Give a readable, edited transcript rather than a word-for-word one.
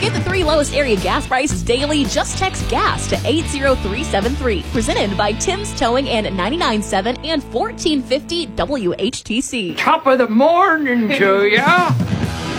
Get the 3 lowest area gas prices daily. Just text GAS to 80373. Presented by Tim's Towing and 99.7 and 1450 WHTC. Top of the morning to ya.